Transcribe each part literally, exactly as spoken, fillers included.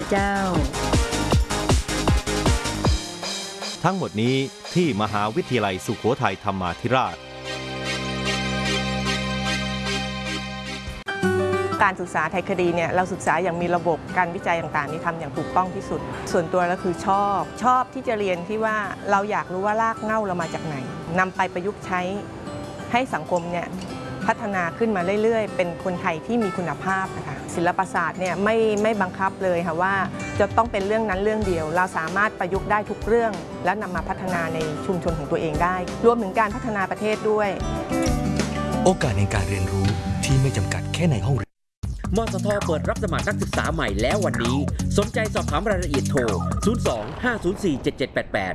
เจ้าทั้งหมดนี้ที่มหาวิทยาลัยสุโขทัยธรรมาธิราชการศึกษาไทยคดีเนี่ยเราศึกษาอย่างมีระบบการวิจัยต่างๆนี่ทำอย่างถูกต้องที่สุดส่วนตัวแล้วคือชอบชอบที่จะเรียนที่ว่าเราอยากรู้ว่ารากเหง้าเรามาจากไหนนำไปประยุกต์ใช้ให้สังคมเนี่ยพัฒนาขึ้นมาเรื่อยๆเป็นคนไทยที่มีคุณภาพนะคะศิลปศาสตร์เนี่ยไม่ไม่บังคับเลยค่ะว่าจะต้องเป็นเรื่องนั้นเรื่องเดียวเราสามารถประยุกต์ได้ทุกเรื่องและนำมาพัฒนาในชุมชนของตัวเองได้รวมถึงการพัฒนาประเทศด้วยโอกาสในการเรียนรู้ที่ไม่จำกัดแค่ในห้องเรียนมสท.เปิดรับสมัครนักศึกษาใหม่แล้ววันนี้สนใจสอบถามรายละเอียดโทรศูนย์ สอง ห้า ศูนย์ สี่ เจ็ด เจ็ด แปด แปด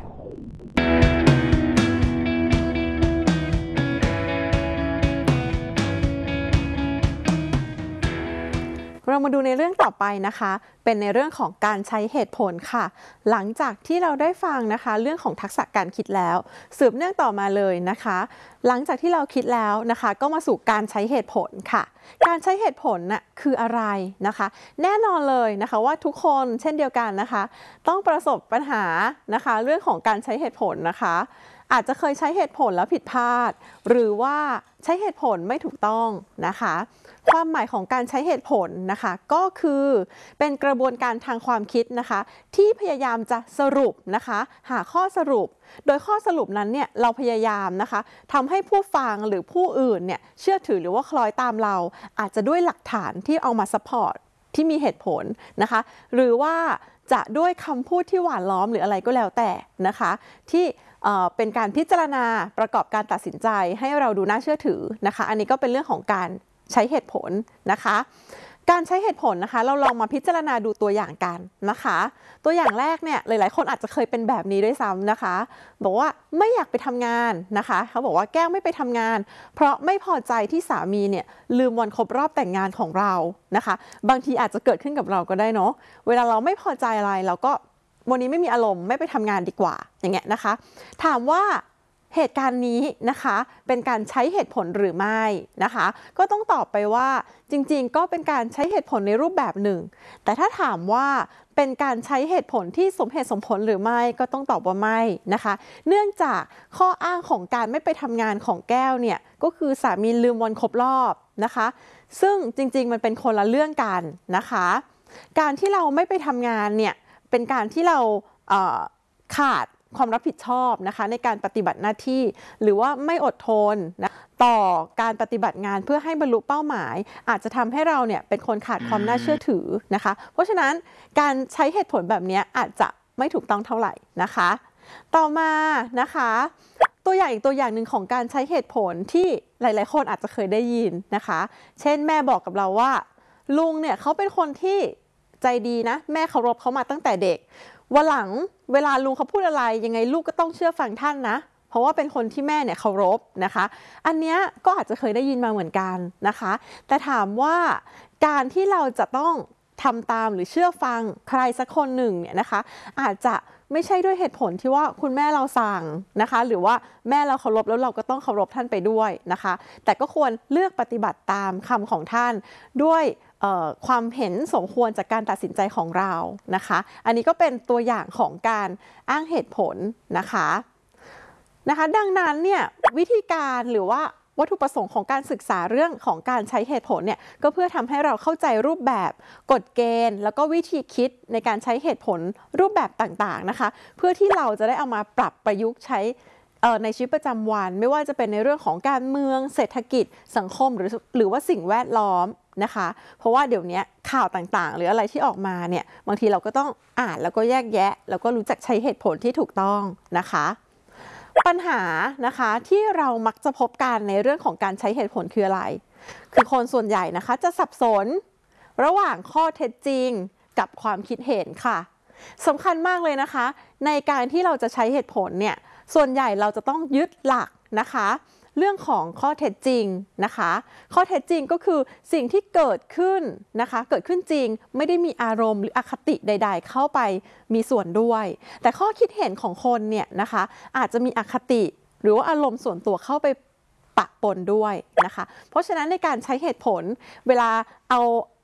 เรามาดูในเรื่องต่อไปนะคะเป็นในเรื่องของการใช้เหตุผลค่ะหลังจากที่เราได้ฟังนะคะเรื่องของทักษะการคิดแล้วสืบเนื่องต่อมาเลยนะคะหลังจากที่เราคิดแล้วนะคะก็มาสู่การใช้เหตุผลค่ะการใช้เหตุผลน่ะคืออะไรนะคะแน่นอนเลยนะคะว่าทุกคนเช่นเดียวกันนะคะต้องประสบปัญหานะคะเรื่องของการใช้เหตุผลนะคะอาจจะเคยใช้เหตุผลแล้วผิดพลาดหรือว่าใช้เหตุผลไม่ถูกต้องนะคะความหมายของการใช้เหตุผลนะคะก็คือเป็นกระบวนการทางความคิดนะคะที่พยายามจะสรุปนะคะหาข้อสรุปโดยข้อสรุปนั้นเนี่ยเราพยายามนะคะทำให้ผู้ฟังหรือผู้อื่นเนี่ยเชื่อถือหรือว่าคล้อยตามเราอาจจะด้วยหลักฐานที่เอามาซัพพอร์ตที่มีเหตุผลนะคะหรือว่าจะด้วยคำพูดที่หวานล้อมหรืออะไรก็แล้วแต่นะคะที่เป็นการพิจารณาประกอบการตัดสินใจให้เราดูน่าเชื่อถือนะคะอันนี้ก็เป็นเรื่องของการใช้เหตุผลนะคะการใช้เหตุผลนะคะเราลองมาพิจารณาดูตัวอย่างกันนะคะตัวอย่างแรกเนี่ยหลายๆคนอาจจะเคยเป็นแบบนี้ด้วยซ้ำนะคะบอกว่าไม่อยากไปทำงานนะคะเขาบอกว่าแก้วไม่ไปทำงานเพราะไม่พอใจที่สามีเนี่ยลืมวันครบรอบแต่งงานของเรานะคะบางทีอาจจะเกิดขึ้นกับเราก็ได้เนาะเวลาเราไม่พอใจอะไรเราก็วันนี้ไม่มีอารมณ์ไม่ไปทำงานดีกว่าอย่างเงี้ยนะคะถามว่าเหตุการณ์นี้นะคะเป็นการใช้เหตุผลหรือไม่นะคะก็ต้องตอบไปว่าจริงๆก็เป็นการใช้เหตุผลในรูปแบบหนึ่งแต่ถ้าถามว่าเป็นการใช้เหตุผลที่สมเหตุสมผลหรือไม่ก็ต้องตอบว่าไม่นะคะเนื่องจากข้ออ้างของการไม่ไปทำงานของแก้วเนี่ยก็คือสามีลืมวันครบรอบนะคะซึ่งจริงๆมันเป็นคนละเรื่องกันนะคะการที่เราไม่ไปทำงานเนี่ยเป็นการที่เราเอ่อขาดความรับผิดชอบนะคะในการปฏิบัติหน้าที่หรือว่าไม่อดทนนะต่อการปฏิบัติงานเพื่อให้บรรลุเป้าหมายอาจจะทำให้เราเนี่ยเป็นคนขาดความน่าเชื่อถือนะคะเพราะฉะนั้นการใช้เหตุผลแบบนี้อาจจะไม่ถูกต้องเท่าไหร่นะคะต่อมานะคะตัวอย่างอีกตัวอย่างหนึ่งของการใช้เหตุผลที่หลายๆคนอาจจะเคยได้ยินนะคะเช่นแม่บอกกับเราว่าลุงเนี่ยเขาเป็นคนที่ใจดีนะแม่เคารพเขามาตั้งแต่เด็กวันหลังเวลาลุงเขาพูดอะไรยังไงลูกก็ต้องเชื่อฟังท่านนะเพราะว่าเป็นคนที่แม่เนี่ยเคารพนะคะอันเนี้ยก็อาจจะเคยได้ยินมาเหมือนกันนะคะแต่ถามว่าการที่เราจะต้องทำตามหรือเชื่อฟังใครสักคนหนึ่งเนี่ยนะคะอาจจะไม่ใช่ด้วยเหตุผลที่ว่าคุณแม่เราสั่งนะคะหรือว่าแม่เราเคารพแล้วเราก็ต้องเคารพท่านไปด้วยนะคะแต่ก็ควรเลือกปฏิบัติตามคำของท่านด้วยความเห็นสมควรจากการตัดสินใจของเรานะคะอันนี้ก็เป็นตัวอย่างของการอ้างเหตุผลนะคะนะคะดังนั้นเนี่ยวิธีการหรือว่าวัตถุประสงค์ของการศึกษาเรื่องของการใช้เหตุผลเนี่ยก็เพื่อทำให้เราเข้าใจรูปแบบกฎเกณฑ์แล้วก็วิธีคิดในการใช้เหตุผลรูปแบบต่างๆนะคะเพื่อที่เราจะได้เอามาปรับประยุกต์ใช้ในชีวิตประจำวันไม่ว่าจะเป็นในเรื่องของการเมืองเศรษฐกิจสังคมหรือหรือว่าสิ่งแวดล้อมนะคะเพราะว่าเดี๋ยวนี้ข่าวต่างๆหรืออะไรที่ออกมาเนี่ยบางทีเราก็ต้องอ่านแล้วก็แยกแยะแล้วก็รู้จักใช้เหตุผลที่ถูกต้องนะคะปัญหานะคะที่เรามักจะพบกันในเรื่องของการใช้เหตุผลคืออะไรคือคนส่วนใหญ่นะคะจะสับสนระหว่างข้อเท็จจริงกับความคิดเห็นค่ะสำคัญมากเลยนะคะในการที่เราจะใช้เหตุผลเนี่ยส่วนใหญ่เราจะต้องยึดหลักนะคะเรื่องของข้อเท็จจริงนะคะข้อเท็จจริงก็คือสิ่งที่เกิดขึ้นนะคะเกิดขึ้นจริงไม่ได้มีอารมณ์หรืออคติใดๆเข้าไปมีส่วนด้วยแต่ข้อคิดเห็นของคนเนี่ยนะคะอาจจะมีอคติหรือว่าอารมณ์ส่วนตัวเข้าไปปะปนด้วยนะคะเพราะฉะนั้นในการใช้เหตุผลเวลาเอา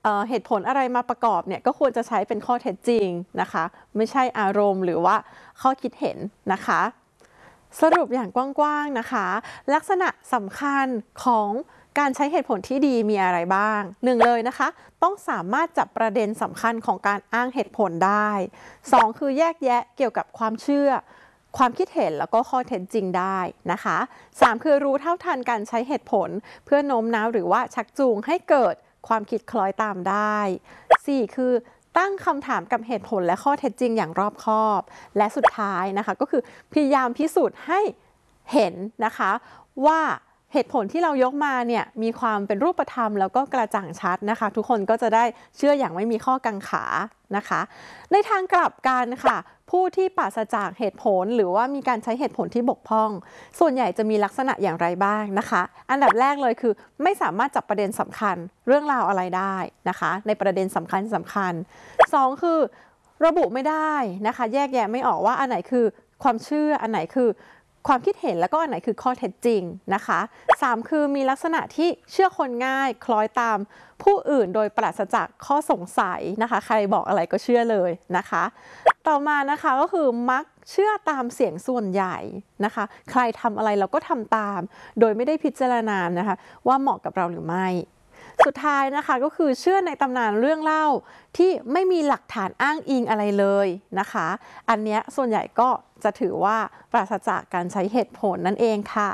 เอ่อเหตุผลอะไรมาประกอบเนี่ยก็ควรจะใช้เป็นข้อเท็จจริงนะคะไม่ใช่อารมณ์หรือว่าข้อคิดเห็นนะคะสรุปอย่างกว้างๆนะคะลักษณะสำคัญของการใช้เหตุผลที่ดีมีอะไรบ้างหนึ่งเลยนะคะต้องสามารถจับประเด็นสำคัญของการอ้างเหตุผลได้สองคือแยกแยะเกี่ยวกับความเชื่อความคิดเห็นแล้วก็ข้อเท็จจริงได้นะคะสามคือรู้เท่าทันการใช้เหตุผลเพื่อโน้มน้าวหรือว่าชักจูงให้เกิดความคิดคล้อยตามได้สี่คือตั้งคำถามกับเหตุผลและข้อเท็จจริงอย่างรอบคอบและสุดท้ายนะคะก็คือพยายามพิสูจน์ให้เห็นนะคะว่าเหตุผลที่เรายกมาเนี่ยมีความเป็นรูปธรรมแล้วก็กระจ่างชัดนะคะทุกคนก็จะได้เชื่ออย่างไม่มีข้อกังขานะคะในทางกลับกันค่ะผู้ที่ปราศจากเหตุผลหรือว่ามีการใช้เหตุผลที่บกพร่องส่วนใหญ่จะมีลักษณะอย่างไรบ้างนะคะอันดับแรกเลยคือไม่สามารถจับประเด็นสำคัญเรื่องราวอะไรได้นะคะในประเด็นสำคัญสำคัญสองคือระบุไม่ได้นะคะแยกแยะไม่ออกว่าอันไหนคือความเชื่ออันไหนคือความคิดเห็นแล้วก็อันไหนคือข้อเท็จจริงนะคะสามคือมีลักษณะที่เชื่อคนง่ายคล้อยตามผู้อื่นโดยปราศจากข้อสงสัยนะคะใครบอกอะไรก็เชื่อเลยนะคะต่อมานะคะก็คือมักเชื่อตามเสียงส่วนใหญ่นะคะใครทำอะไรเราก็ทำตามโดยไม่ได้พิจารณานะคะว่าเหมาะกับเราหรือไม่สุดท้ายนะคะก็คือเชื่อในตำนานเรื่องเล่าที่ไม่มีหลักฐานอ้างอิงอะไรเลยนะคะอันเนี้ยส่วนใหญ่ก็จะถือว่าปราศจากการใช้เหตุผลนั่นเองค่ะ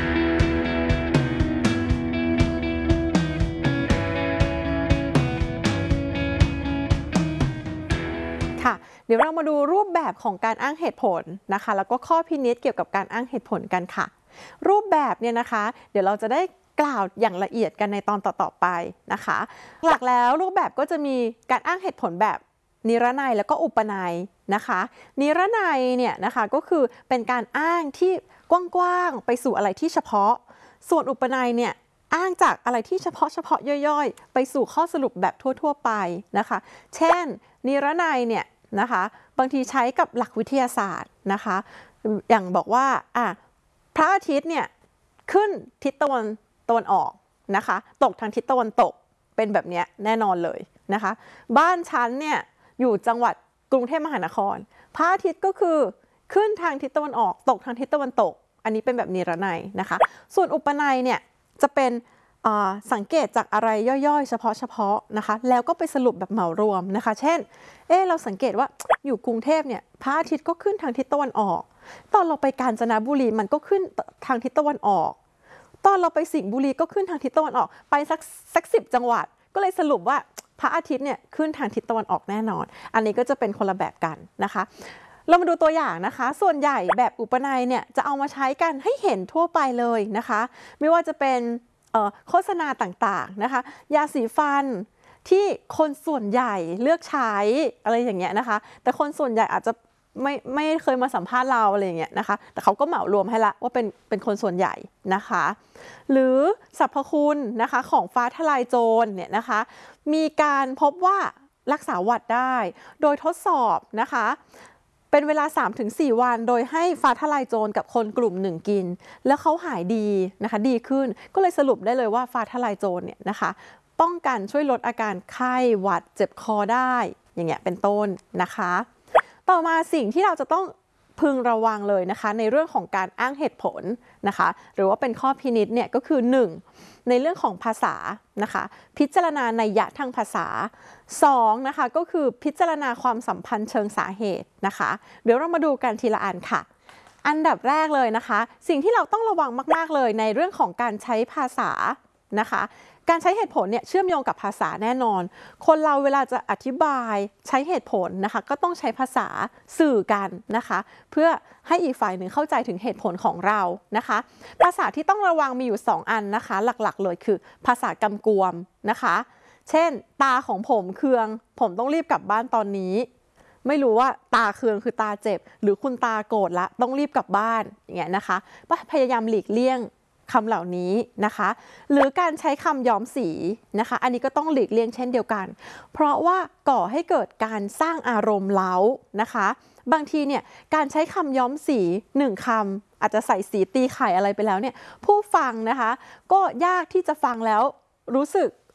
ค่ะเดี๋ยวเรามาดูรูปแบบของการอ้างเหตุผลนะคะแล้วก็ข้อพินิจเกี่ยวกับการอ้างเหตุผลกันค่ะรูปแบบเนี่ยนะคะเดี๋ยวเราจะได้กล่าวอย่างละเอียดกันในตอนต่อๆไปนะคะหลักแล้วรูปแบบก็จะมีการอ้างเหตุผลแบบนิรนัยแล้วก็อุปนัยนะคะนิรนัยเนี่ยนะคะก็คือเป็นการอ้างที่กว้างๆไปสู่อะไรที่เฉพาะส่วนอุปนัยเนี่ยอ้างจากอะไรที่เฉพาะเฉพาะย่อยๆไปสู่ข้อสรุปแบบทั่วๆไปนะคะเช่นนิรนัยเนี่ยนะคะบางทีใช้กับหลักวิทยาศาสตร์นะคะอย่างบอกว่าอ่ะพระอาทิตย์เนี่ยขึ้นทิศตะวันตะวันออกนะคะตกทางทิศตะวันตกเป็นแบบนี้แน่นอนเลยนะคะบ้านฉันเนี่ยอยู่จังหวัดกรุงเทพมหานครพระอาทิตย์ก็คือขึ้นทางทิศตะวันออกตกทางทิศตะวันตกอันนี้เป็นแบบนิรนัยนะคะส่วนอุปนัยเนี่ยจะเป็นสังเกตจากอะไรย่อยๆเฉพาะเฉพาะนะคะแล้วก็ไปสรุปแบบเหมารวมนะคะเช่นเออเราสังเกตว่าอยู่กรุงเทพเนี่ยพระอาทิตย์ก็ขึ้นทางทิศตะวันออกตอนเราไปกาญจนบุรีมันก็ขึ้นทางทิศตะวันออกตอนเราไปสิงห์บุรีก็ขึ้นทางทิศตะวันออกไปสักสักสิบจังหวัดก็เลยสรุปว่าพระอาทิตย์เนี่ยขึ้นทางทิศตะวันออกแน่นอนอันนี้ก็จะเป็นคนละแบบกันนะคะเรามาดูตัวอย่างนะคะส่วนใหญ่แบบอุปนัยเนี่ยจะเอามาใช้กันให้เห็นทั่วไปเลยนะคะไม่ว่าจะเป็นโฆษณาต่างๆนะคะยาสีฟันที่คนส่วนใหญ่เลือกใช้อะไรอย่างเงี้ยนะคะแต่คนส่วนใหญ่อาจจะไม่ไม่เคยมาสัมภาษณ์เราอะไรอย่างเงี้ยนะคะแต่เขาก็เหมารวมให้ละว่าเป็นเป็นคนส่วนใหญ่นะคะหรือสรรพคุณนะคะของฟ้าทลายโจรเนี่ยนะคะมีการพบว่ารักษาหวัดได้โดยทดสอบนะคะเป็นเวลา สามถึงสี่ วันโดยให้ฟ้าทลายโจรกับคนกลุ่มหนึ่งกินแล้วเขาหายดีนะคะดีขึ้นก็เลยสรุปได้เลยว่าฟ้าทลายโจรเนี่ยนะคะป้องกันช่วยลดอาการไข้หวัดเจ็บคอได้อย่างเงี้ยเป็นต้นนะคะต่อมาสิ่งที่เราจะต้องพึงระวังเลยนะคะในเรื่องของการอ้างเหตุผลนะคะหรือว่าเป็นข้อพินิจเนี่ยก็คือหนึ่งในเรื่องของภาษานะคะพิจารณานัยยะทางภาษาสองนะคะก็คือพิจารณาความสัมพันธ์เชิงสาเหตุนะคะเดี๋ยวเรามาดูกันทีละอันค่ะอันดับแรกเลยนะคะสิ่งที่เราต้องระวังมากๆเลยในเรื่องของการใช้ภาษานะคะการใช้เหตุผลเนี่ยเชื่อมโยงกับภาษาแน่นอนคนเราเวลาจะอธิบายใช้เหตุผลนะคะก็ต้องใช้ภาษาสื่อกันนะคะเพื่อให้อีกฝ่ายหนึ่งเข้าใจถึงเหตุผลของเรานะคะภาษาที่ต้องระวังมีอยู่สองอันนะคะหลักๆเลยคือภาษากำกวมนะคะเช่นตาของผมเคืองผมต้องรีบกลับบ้านตอนนี้ไม่รู้ว่าตาเคืองคือตาเจ็บหรือคุณตาโกรธละต้องรีบกลับบ้านอย่างเงี้ยนะคะพยายามหลีกเลี่ยงคำเหล่านี้นะคะหรือการใช้คำย้อมสีนะคะอันนี้ก็ต้องหลีกเลี่ยงเช่นเดียวกันเพราะว่าก่อให้เกิดการสร้างอารมณ์เล้านะคะบางทีเนี่ยการใช้คำย้อมสีหนึ่งคำอาจจะใส่สีตีไข่อะไรไปแล้วเนี่ยผู้ฟังนะคะก็ยากที่จะฟังแล้วรู้สึก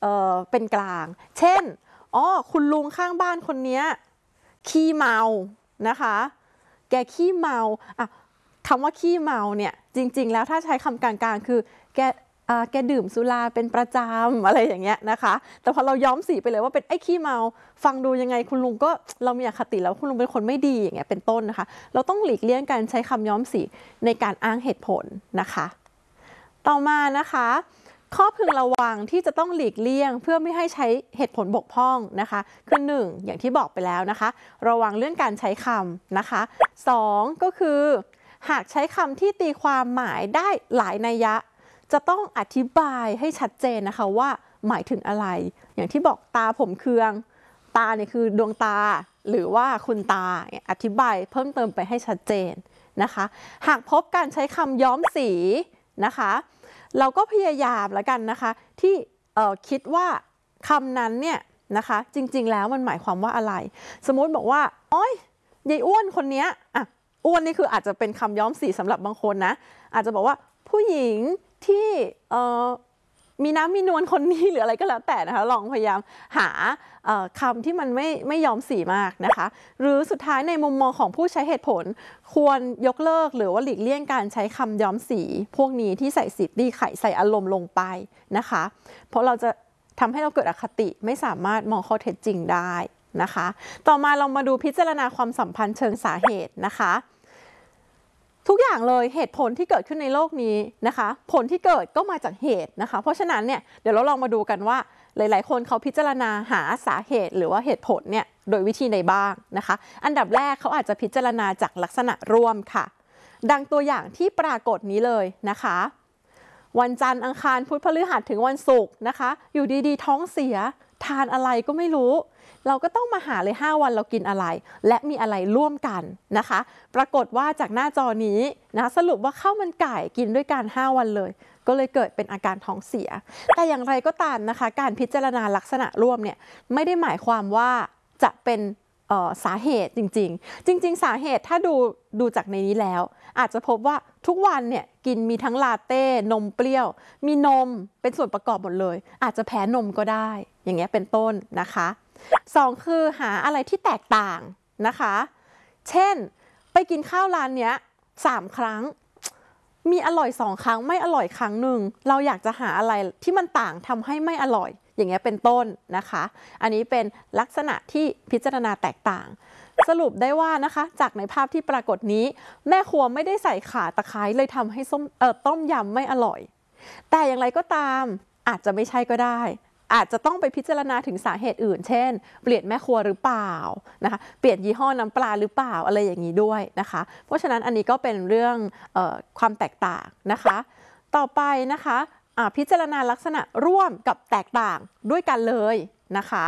เอ่อเป็นกลางเช่นอ๋อคุณลุงข้างบ้านคนนี้ขี้เมานะคะแกขี้เมาอ่ะคำว่าขี้เมาเนี่ยจริงๆแล้วถ้าใช้คำกลางๆคือแกแกดื่มสุราเป็นประจำอะไรอย่างเงี้ยนะคะแต่พอเราย้อมสีไปเลยว่าเป็นไอ้ขี้เมาฟังดูยังไงคุณลุงก็เรามีอคติแล้วคุณลุงเป็นคนไม่ดีอย่างเงี้ยเป็นต้นนะคะเราต้องหลีกเลี่ยงการใช้คำย้อมสีในการอ้างเหตุผลนะคะต่อมานะคะข้อพึงระวังที่จะต้องหลีกเลี่ยงเพื่อไม่ให้ใช้เหตุผลบกพร่องนะคะคือหนึ่งอย่างที่บอกไปแล้วนะคะระวังเรื่องการใช้คำนะคะสองก็คือหากใช้คำที่ตีความหมายได้หลายนัยยะจะต้องอธิบายให้ชัดเจนนะคะว่าหมายถึงอะไรอย่างที่บอกตาผมเคืองตาเนี่ยคือดวงตาหรือว่าคุณตาอธิบายเพิ่มเติมไปให้ชัดเจนนะคะหากพบการใช้คำย้อมสีนะคะเราก็พยายามแล้วกันนะคะที่คิดว่าคำนั้นเนี่ยนะคะจริงๆแล้วมันหมายความว่าอะไรสมมุติบอกว่าโอ๊ยยายอ้วนคนนี้อ่ะอ้วนนี่คืออาจจะเป็นคำย้อมสีสำหรับบางคนนะอาจจะบอกว่าผู้หญิงที่มีน้ำมีนวลคนนี้หรืออะไรก็แล้วแต่นะคะลองพยายามหาคำที่มันไม่ไม่ย้อมสีมากนะคะหรือสุดท้ายในมุมมองของผู้ใช้เหตุผลควรยกเลิกหรือว่าหลีกเลี่ยงการใช้คำย้อมสีพวกนี้ที่ใส่สีดีไข่ใส่อารมณ์ลงไปนะคะเพราะเราจะทำให้เราเกิดอคติไม่สามารถมองข้อเท็จจริงได้นะคะต่อมาเรามาดูพิจารณาความสัมพันธ์เชิงสาเหตุนะคะทุกอย่างเลยเหตุผลที่เกิดขึ้นในโลกนี้นะคะผลที่เกิดก็มาจากเหตุนะคะเพราะฉะนั้นเนี่ยเดี๋ยวเราลองมาดูกันว่าหลายๆคนเขาพิจารณาหาสาเหตุหรือว่าเหตุผลเนี่ยโดยวิธีใดบ้างนะคะอันดับแรกเขาอาจจะพิจารณาจากลักษณะร่วมค่ะดังตัวอย่างที่ปรากฏนี้เลยนะคะวันจันทร์อังคารพุธพฤหัสถึงวันศุกร์นะคะอยู่ดีๆท้องเสียทานอะไรก็ไม่รู้เราก็ต้องมาหาเลยห้าวันเรากินอะไรและมีอะไรร่วมกันนะคะปรากฏว่าจากหน้าจอนี้นะสรุปว่าข้าวมันไก่กินด้วยกันห้าวันเลยก็เลยเกิดเป็นอาการท้องเสียแต่อย่างไรก็ตามนะคะการพิจารณาลักษณะร่วมเนี่ยไม่ได้หมายความว่าจะเป็นสาเหตุจริงๆจริงๆสาเหตุถ้าดูดูจากในนี้แล้วอาจจะพบว่าทุกวันเนี่ยกินมีทั้งลาเต้นมเปรี้ยวมีนมเป็นส่วนประกอบหมดเลยอาจจะแพ้นมก็ได้อย่างเงี้ยเป็นต้นนะคะสองคือหาอะไรที่แตกต่างนะคะเช่นไปกินข้าวร้านเนี้ยสามครั้งมีอร่อยสองครั้งไม่อร่อยครั้งหนึ่งเราอยากจะหาอะไรที่มันต่างทำให้ไม่อร่อยอย่างเงี้ยเป็นต้นนะคะอันนี้เป็นลักษณะที่พิจารณาแตกต่างสรุปได้ว่านะคะจากในภาพที่ปรากฏนี้แม่ครัวไม่ได้ใส่ข่าตะไคร้เลยทำให้ส้มเอ่อต้มยำไม่อร่อยแต่อย่างไรก็ตามอาจจะไม่ใช่ก็ได้อาจจะต้องไปพิจารณาถึงสาเหตุอื่นเช่นเปลี่ยนแม่ครัวหรือเปล่านะคะเปลี่ยนยี่ห้อน้ำปลาหรือเปล่าอะไรอย่างนี้ด้วยนะคะเพราะฉะนั้นอันนี้ก็เป็นเรื่องเอ่อความแตกต่างนะคะต่อไปนะคะพิจารณาลักษณะร่วมกับแตกต่างด้วยกันเลยนะคะ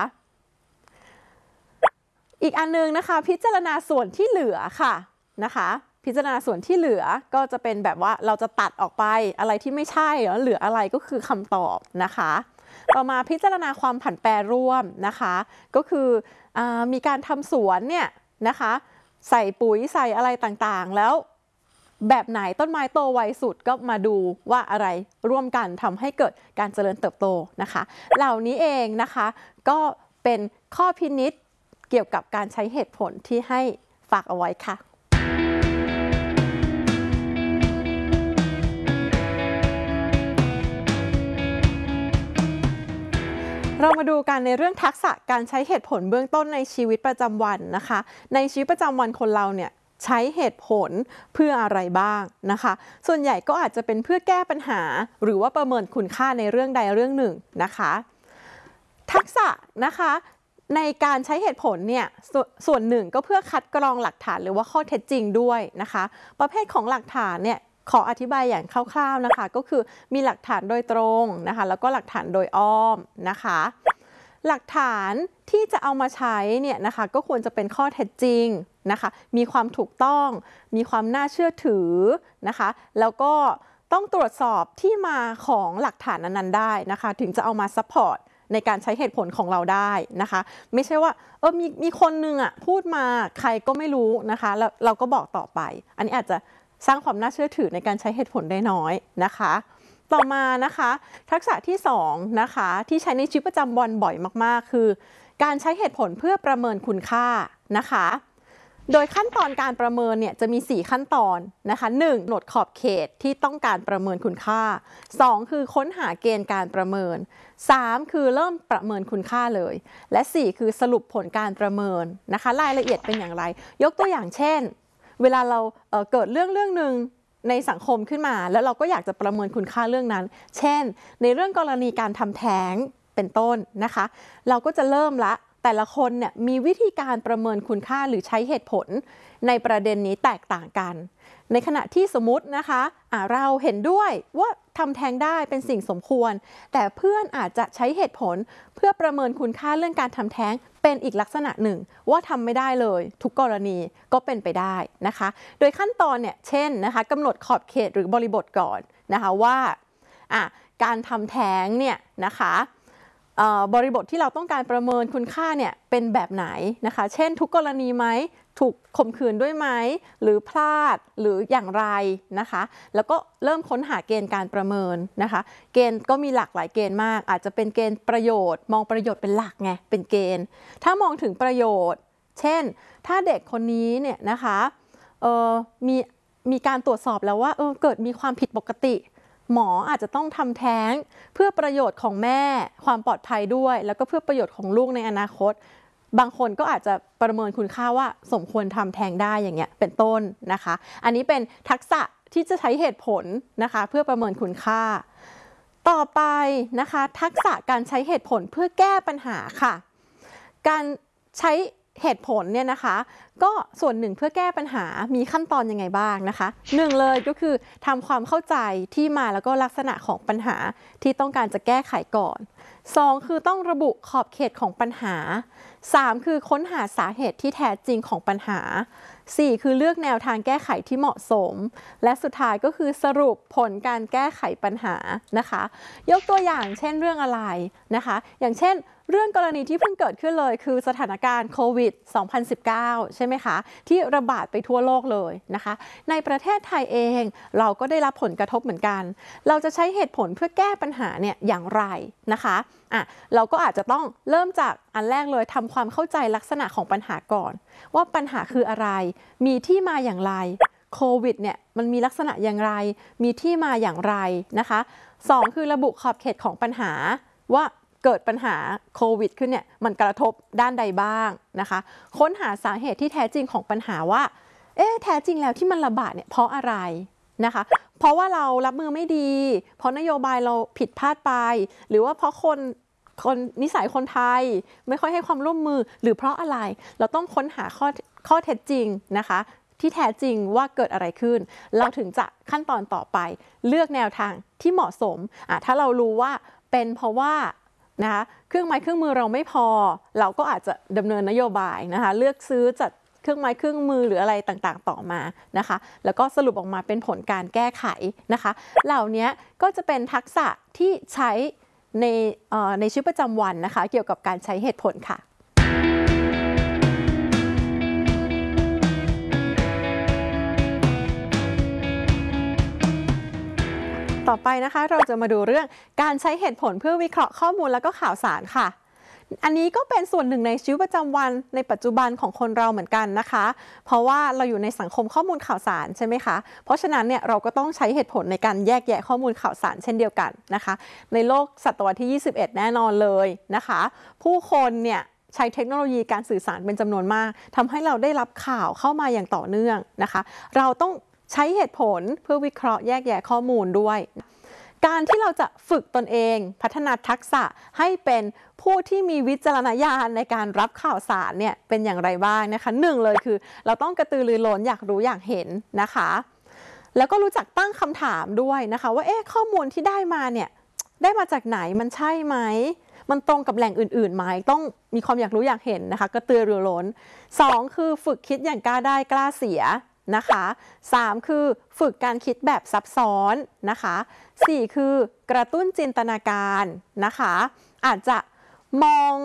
อีกอันนึงนะคะพิจารณาส่วนที่เหลือค่ะนะคะพิจารณาส่วนที่เหลือก็จะเป็นแบบว่าเราจะตัดออกไปอะไรที่ไม่ใช่เหลืออะไรก็คือคำตอบนะคะต่อมาพิจารณาความผันแปรร่วมนะคะก็คืออมีการทำสวนเนี่ยนะคะใส่ปุ๋ยใส่อะไรต่างๆแล้วแบบไหนต้นไม้โตไวสุดก็มาดูว่าอะไรร่วมกันทำให้เกิดการเจริญเติบโตนะคะเหล่านี้เองนะคะก็เป็นข้อพินิจเกี่ยวกับการใช้เหตุผลที่ให้ฝากเอาไว้ค่ะเรามาดูกันในเรื่องทักษะการใช้เหตุผลเบื้องต้นในชีวิตประจำวันนะคะในชีวิตประจำวันคนเราเนี่ยใช้เหตุผลเพื่ออะไรบ้างนะคะส่วนใหญ่ก็อาจจะเป็นเพื่อแก้ปัญหาหรือว่าประเมินคุณค่าในเรื่องใดเรื่องหนึ่งนะคะทักษะนะคะในการใช้เหตุผลเนี่ยสส่วนหนึ่งก็เพื่อคัดกรองหลักฐานหรือว่าข้อเท็จจริงด้วยนะคะประเภทของหลักฐานเนี่ยขออธิบายอย่างคร่าวๆนะคะก็คือมีหลักฐานโดยตรงนะคะแล้วก็หลักฐานโดยอ้อมนะคะหลักฐานที่จะเอามาใช้เนี่ยนะคะก็ควรจะเป็นข้อเท็จจริงนะคะมีความถูกต้องมีความน่าเชื่อถือนะคะแล้วก็ต้องตรวจสอบที่มาของหลักฐานนั้นๆได้นะคะถึงจะเอามาซัพพอร์ตในการใช้เหตุผลของเราได้นะคะไม่ใช่ว่าเออมีมีคนนึงอ่ะพูดมาใครก็ไม่รู้นะคะแล้วเราก็บอกต่อไปอันนี้อาจจะสร้างความน่าเชื่อถือในการใช้เหตุผลได้น้อยนะคะต่อมานะคะทักษะที่สองนะคะที่ใช้ในชีวิตประจำวันบ่อยมากๆคือการใช้เหตุผลเพื่อประเมินคุณค่านะคะโดยขั้นตอนการประเมินเนี่ยจะมีสี่ขั้นตอนนะคะหนึ่งกำหนดขอบเขตที่ต้องการประเมินคุณค่าสองคือค้นหาเกณฑ์การประเมินสามคือเริ่มประเมินคุณค่าเลยและสี่คือสรุปผลการประเมินนะคะรายละเอียดเป็นอย่างไรยกตัวอย่างเช่นเวลาเราเอ่อเกิดเรื่องเรื่องหนึ่งในสังคมขึ้นมาแล้วเราก็อยากจะประเมินคุณค่าเรื่องนั้นเช่นในเรื่องกรณีการทำแท้งเป็นต้นนะคะเราก็จะเริ่มละแต่ละคนเนี่ยมีวิธีการประเมินคุณค่าหรือใช้เหตุผลในประเด็นนี้แตกต่างกันในขณะที่สมมุตินะคะะเราเห็นด้วยว่าทำแท้งได้เป็นสิ่งสมควรแต่เพื่อนอาจจะใช้เหตุผลเพื่อประเมินคุณค่าเรื่องการทำแท้งเป็นอีกลักษณะหนึ่งว่าทำไม่ได้เลยทุกกรณีก็เป็นไปได้นะคะโดยขั้นตอนเนี่ยเช่นนะคะกำหนดขอบเขตหรือบริบทก่อนนะคะว่าอ่ะการทำแท้งเนี่ยนะคะบริบทที่เราต้องการประเมินคุณค่าเนี่ยเป็นแบบไหนนะคะเช่นทุกกรณีไหมถูกข่มขืนด้วยไหมหรือพลาดหรืออย่างไรนะคะแล้วก็เริ่มค้นหาเกณฑ์การประเมินนะคะเกณฑ์ก็มีหลากหลายเกณฑ์มากอาจจะเป็นเกณฑ์ประโยชน์มองประโยชน์เป็นหลักไงเป็นเกณฑ์ถ้ามองถึงประโยชน์เช่นถ้าเด็กคนนี้เนี่ยนะคะเอ่อมีมีการตรวจสอบแล้วว่าเออเกิดมีความผิดปกติหมออาจจะต้องทำแท้งเพื่อประโยชน์ของแม่ความปลอดภัยด้วยแล้วก็เพื่อประโยชน์ของลูกในอนาคตบางคนก็อาจจะประเมินคุณค่าว่าสมควรทำแท้งได้อย่างเงี้ยเป็นต้นนะคะอันนี้เป็นทักษะที่จะใช้เหตุผลนะคะเพื่อประเมินคุณค่าต่อไปนะคะทักษะการใช้เหตุผลเพื่อแก้ปัญหาค่ะการใช้เหตุผลเนี่ยนะคะก็ส่วนหนึ่งเพื่อแก้ปัญหามีขั้นตอนยังไงบ้างนะคะหนึ่งเลยก็คือทำความเข้าใจที่มาแล้วก็ลักษณะของปัญหาที่ต้องการจะแก้ไขก่อนสองคือต้องระบุขอบเขตของปัญหาสามคือค้นหาสาเหตุที่แท้จริงของปัญหาสี่คือเลือกแนวทางแก้ไขที่เหมาะสมและสุดท้ายก็คือสรุปผลการแก้ไขปัญหานะคะยกตัวอย่างเช่นเรื่องอะไรนะคะอย่างเช่นเรื่องกรณีที่เพิ่งเกิดขึ้นเลยคือสถานการณ์โควิด สองพันสิบเก้า ใช่ไหมคะที่ระบาดไปทั่วโลกเลยนะคะในประเทศไทยเองเราก็ได้รับผลกระทบเหมือนกันเราจะใช้เหตุผลเพื่อแก้ปัญหาเนี่ยอย่างไรนะคะอ่ะเราก็อาจจะต้องเริ่มจากอันแรกเลยทำความเข้าใจลักษณะของปัญหาก่อนว่าปัญหาคืออะไรมีที่มาอย่างไรโควิดเนี่ยมันมีลักษณะอย่างไรมีที่มาอย่างไรนะคะสองคือระบุขอบเขตของปัญหาว่าเกิดปัญหาโควิดขึ้นเนี่ยมันกระทบด้านใดบ้างนะคะค้นหาสาเหตุที่แท้จริงของปัญหาว่าเอ๊ะแท้จริงแล้วที่มันระบาดเนี่ยเพราะอะไรนะคะเพราะว่าเรารับมือไม่ดีเพราะนโยบายเราผิดพลาดไปหรือว่าเพราะคนคนนิสัยคนไทยไม่ค่อยให้ความร่วมมือหรือเพราะอะไรเราต้องค้นหาข้อข้อเท็จจริงนะคะที่แท้จริงว่าเกิดอะไรขึ้นเราถึงจะขั้นตอนต่อไปเลือกแนวทางที่เหมาะสมอ่ะถ้าเรารู้ว่าเป็นเพราะว่านะคะเครื่องไม้เครื่องมือเราไม่พอเราก็อาจจะดำเนินนโยบายนะคะเลือกซื้อจัดเครื่องไม้เครื่องมือหรืออะไรต่างๆต่อมานะคะแล้วก็สรุปออกมาเป็นผลการแก้ไขนะคะเหล่านี้ก็จะเป็นทักษะที่ใช้ในในชีวิตประจำวันนะคะเกี่ยวกับการใช้เหตุผลค่ะต่อไปนะคะเราจะมาดูเรื่องการใช้เหตุผลเพื่อวิเคราะห์ข้อมูลแล้วก็ข่าวสารค่ะอันนี้ก็เป็นส่วนหนึ่งในชีวิตประจำวันในปัจจุบันของคนเราเหมือนกันนะคะเพราะว่าเราอยู่ในสังคมข้อมูลข่าวสารใช่ไหมคะเพราะฉะนั้นเนี่ยเราก็ต้องใช้เหตุผลในการแยกแยะข้อมูลข่าวสารเช่นเดียวกันนะคะในโลกศตวรรษที่ยี่สิบเอ็ดแน่นอนเลยนะคะผู้คนเนี่ยใช้เทคโนโลยีการสื่อสารเป็นจำนวนมากทำให้เราได้รับข่าวเข้ามาอย่างต่อเนื่องนะคะเราต้องใช้เหตุผลเพื่อวิเคราะห์แยกแยะข้อมูลด้วยการที่เราจะฝึกตนเองพัฒนาทักษะให้เป็นผู้ที่มีวิจารณญาณในการรับข่าวสารเนี่ยเป็นอย่างไรบ้างนะคะหนึ่งเลยคือเราต้องกระตือรือร้นอยากรู้อยากเห็นนะคะแล้วก็รู้จักตั้งคำถามด้วยนะคะว่าเอ๊ะข้อมูลที่ได้มาเนี่ยได้มาจากไหนมันใช่ไหมมันตรงกับแหล่งอื่นๆไหมต้องมีความอยากรู้อยากเห็นนะคะกระตือรือร้นสองคือฝึกคิดอย่างกล้าได้กล้าเสียนะคะสามคือฝึกการคิดแบบซับซ้อนนะคะสี่คือกระตุ้นจินตนาการนะคะอาจจะมอง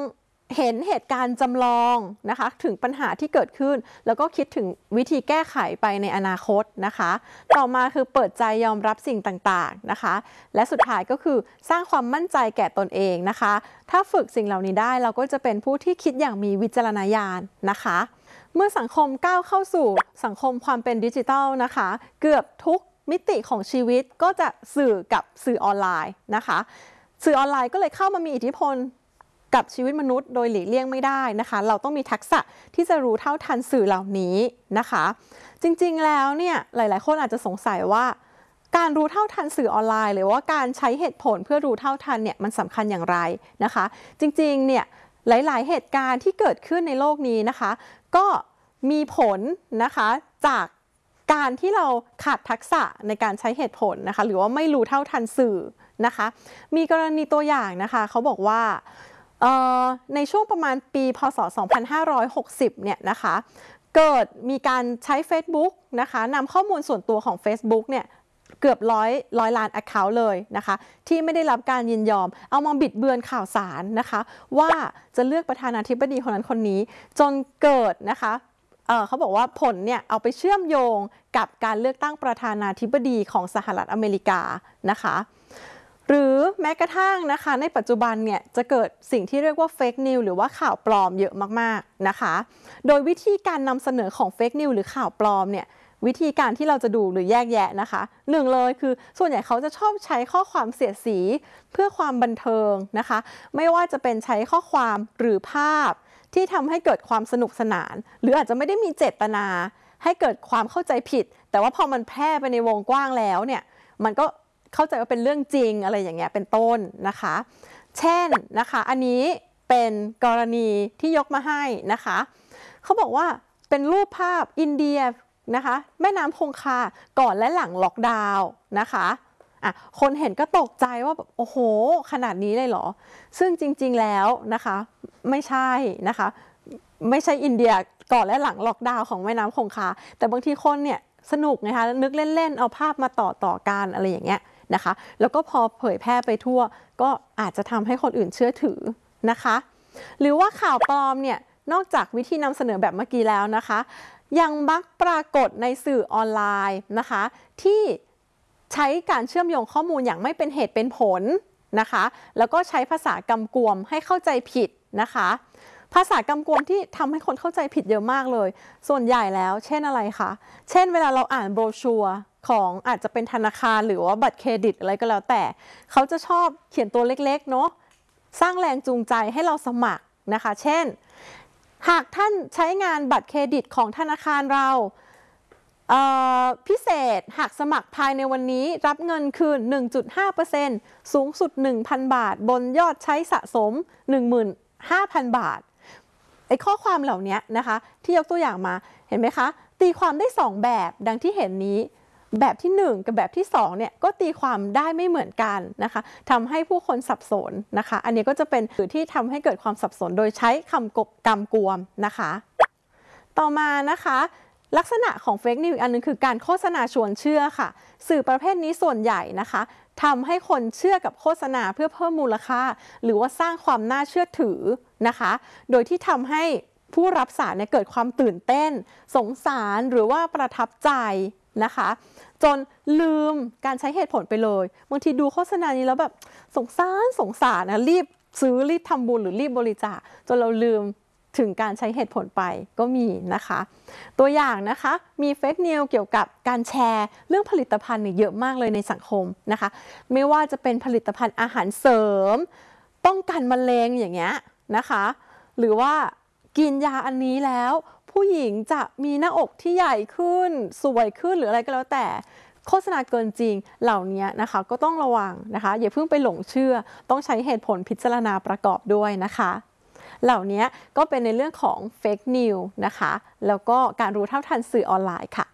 เห็นเหตุการณ์จำลองนะคะถึงปัญหาที่เกิดขึ้นแล้วก็คิดถึงวิธีแก้ไขไปในอนาคตนะคะต่อมาคือเปิดใจยอมรับสิ่งต่างๆนะคะและสุดท้ายก็คือสร้างความมั่นใจแก่ตนเองนะคะถ้าฝึกสิ่งเหล่านี้ได้เราก็จะเป็นผู้ที่คิดอย่างมีวิจารณญาณนะคะเมื่อสังคมก้าวเข้าสู่สังคมความเป็นดิจิทัลนะคะเกือบทุกมิติของชีวิตก็จะสื่อกับสื่อออนไลน์นะคะสื่อออนไลน์ก็เลยเข้ามามีอิทธิพลกับชีวิตมนุษย์โดยหลีกเลี่ยงไม่ได้นะคะเราต้องมีทักษะที่จะรู้เท่าทันสื่อเหล่านี้นะคะจริงๆแล้วเนี่ยหลายๆคนอาจจะสงสัยว่าการรู้เท่าทันสื่อออนไลน์หรือว่าการใช้เหตุผลเพื่อรู้เท่าทันเนี่ยมันสำคัญอย่างไรนะคะจริงๆเนี่ยหลายๆเหตุการณ์ที่เกิดขึ้นในโลกนี้นะคะก็มีผลนะคะจากการที่เราขาดทักษะในการใช้เหตุผลนะคะหรือว่าไม่รู้เท่าทันสื่อนะคะมีกรณีตัวอย่างนะคะเขาบอกว่าในช่วงประมาณปีพ.ศ. สองพันห้าร้อยหกสิบเนี่ยนะคะเกิดมีการใช้ Facebook นะคะนำข้อมูลส่วนตัวของ Facebook เนี่ยเกือบร้อยร้อยล้าน account เลยนะคะที่ไม่ได้รับการยินยอมเอามาบิดเบือนข่าวสารนะคะว่าจะเลือกประธานาธิบดีคนนั้นคนนี้จนเกิดนะคะเอ่อเขาบอกว่าผลเนี่ยเอาไปเชื่อมโยงกับการเลือกตั้งประธานาธิบดีของสหรัฐอเมริกานะคะหรือแม้กระทั่งนะคะในปัจจุบันเนี่ยจะเกิดสิ่งที่เรียกว่าเฟกนิวหรือว่าข่าวปลอมเยอะมากๆนะคะโดยวิธีการนำเสนอของเฟกนิวหรือข่าวปลอมเนี่ยวิธีการที่เราจะดูหรือแยกแยะนะคะหนึ่งเลยคือส่วนใหญ่เขาจะชอบใช้ข้อความเสียดสีเพื่อความบันเทิงนะคะไม่ว่าจะเป็นใช้ข้อความหรือภาพที่ทำให้เกิดความสนุกสนานหรืออาจจะไม่ได้มีเจตนาให้เกิดความเข้าใจผิดแต่ว่าพอมันแพร่ไปในวงกว้างแล้วเนี่ยมันก็เข้าใจว่าเป็นเรื่องจริงอะไรอย่างเงี้ยเป็นต้นนะคะเช่นนะคะอันนี้เป็นกรณีที่ยกมาให้นะคะเขาบอกว่าเป็นรูปภาพอินเดียนะคะแม่น้ำคงคาก่อนและหลังล็อกดาวน์นะคะอ่ะคนเห็นก็ตกใจว่าโอ้โหขนาดนี้เลยเหรอซึ่งจริงๆแล้วนะคะไม่ใช่นะคะไม่ใช่อินเดียก่อนและหลังล็อกดาวน์ของแม่น้ำคงคาแต่บางทีคนเนี่ยสนุกนะคะนึกเล่นๆเอาภาพมาต่อต่อกันอะไรอย่างเงี้ยนะคะแล้วก็พอเผยแพร่ไปทั่วก็อาจจะทำให้คนอื่นเชื่อถือนะคะหรือว่าข่าวปลอมเนี่ยนอกจากวิธีนำเสนอแบบเมื่อกี้แล้วนะคะยังมักปรากฏในสื่อออนไลน์นะคะที่ใช้การเชื่อมโยงข้อมูลอย่างไม่เป็นเหตุเป็นผลนะคะแล้วก็ใช้ภาษากำกวมให้เข้าใจผิดนะคะภาษากำกวมที่ทำให้คนเข้าใจผิดเยอะมากเลยส่วนใหญ่แล้วเช่นอะไรคะเช่นเวลาเราอ่านโบรชัวร์ของอาจจะเป็นธนาคารหรือว่าบัตรเครดิตอะไรก็แล้วแต่เขาจะชอบเขียนตัวเล็กๆเนาะสร้างแรงจูงใจให้เราสมัครนะคะเช่นหากท่านใช้งานบัตรเครดิตของธนาคารเราพิเศษหากสมัครภายในวันนี้รับเงินคืน หนึ่งจุดห้าเปอร์เซ็นต์ สูงสุด หนึ่งพัน บาทบนยอดใช้สะสม หนึ่งหมื่นห้าพัน บาทไอ้ข้อความเหล่านี้นะคะที่ยกตัวอย่างมาเห็นไหมคะตีความได้สองแบบดังที่เห็นนี้แบบที่หนึ่งกับแบบที่สองเนี่ยก็ตีความได้ไม่เหมือนกันนะคะทำให้ผู้คนสับสนนะคะอันนี้ก็จะเป็นสื่อที่ทำให้เกิดความสับสนโดยใช้คำกบกำกวมนะคะต่อมานะคะลักษณะของเฟกนิวส์อีกอันนึงคือการโฆษณาชวนเชื่อค่ะสื่อประเภทนี้ส่วนใหญ่นะคะทำให้คนเชื่อกับโฆษณาเพื่อเพิ่มมูลค่าหรือว่าสร้างความน่าเชื่อถือนะคะโดยที่ทำให้ผู้รับสารเนี่ยเกิดความตื่นเต้นสงสารหรือว่าประทับใจนะคะจนลืมการใช้เหตุผลไปเลยบางทีดูโฆษณานี้แล้วแบบสงสารสงสารนะรีบซื้อรีบทำบุญหรือรีบบริจาคจนเราลืมถึงการใช้เหตุผลไปก็มีนะคะตัวอย่างนะคะมีเฟกนิวส์เกี่ยวกับการแชร์เรื่องผลิตภัณฑ์เนี่ยเยอะมากเลยในสังคมนะคะไม่ว่าจะเป็นผลิตภัณฑ์อาหารเสริมป้องกันมะเร็งอย่างเงี้ยนะคะหรือว่ากินยาอันนี้แล้วผู้หญิงจะมีหน้าอกที่ใหญ่ขึ้นสวยขึ้นหรืออะไรก็แล้วแต่โฆษณาเกินจริงเหล่านี้นะคะก็ต้องระวังนะคะอย่าเพิ่งไปหลงเชื่อต้องใช้เหตุผลพิจารณาประกอบด้วยนะคะเหล่านี้ก็เป็นในเรื่องของเฟกนิวส์นะคะแล้วก็การรู้เท่าทันสื่อออนไลน์ค่ะ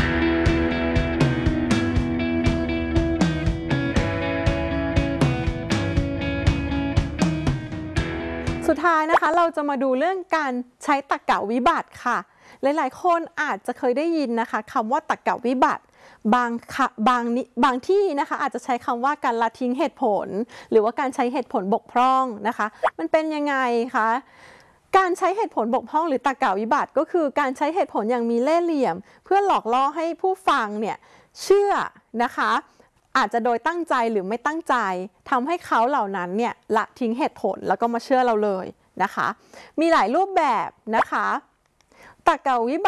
สุดท้ายนะคะเราจะมาดูเรื่องการใช้ตรรกะวิบัติค่ะหลายๆคนอาจจะเคยได้ยินนะคะคำว่าตรรกะวิบัติบางบางบางที่นะคะอาจจะใช้คำว่าการละทิ้งเหตุผลหรือว่าการใช้เหตุผลบกพร่องนะคะมันเป็นยังไงคะการใช้เหตุผลบกพร่องหรือตรรกะวิบัติก็คือการใช้เหตุผลอย่างมีเล่ห์เหลี่ยมเพื่อหลอกล่อให้ผู้ฟังเนี่ยเชื่อนะคะอาจจะโดยตั้งใจหรือไม่ตั้งใจทำให้เขาเหล่านั้นเนี่ยละทิ้งเหตุผลแล้วก็มาเชื่อเราเลยนะคะมีหลายรูปแบบนะคะตรรกะวิบัติ